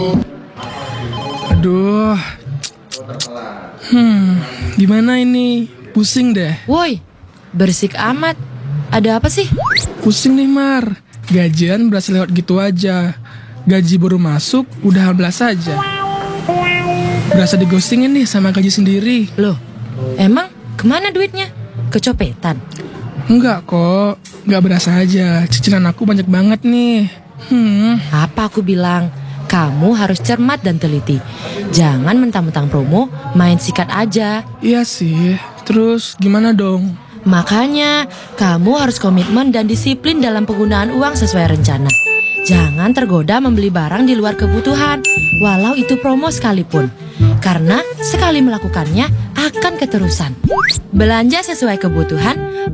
Aduh. Gimana ini? Pusing deh. Woi, berisik amat. Ada apa sih? Pusing nih, Mar. Gajian berhasil lewat gitu aja. Gaji baru masuk, udah 11 aja. Berasa digostingin nih sama gaji sendiri. Loh, emang kemana duitnya? Kecopetan? Enggak kok, enggak berasa aja. Cicilan aku banyak banget nih. Apa aku bilang? Kamu harus cermat dan teliti. Jangan mentang-mentang promo, main sikat aja. Iya sih, terus gimana dong? Makanya, kamu harus komitmen dan disiplin dalam penggunaan uang sesuai rencana. Jangan tergoda membeli barang di luar kebutuhan, walau itu promo sekalipun. Karena sekali melakukannya akan keterusan. Belanja sesuai kebutuhan,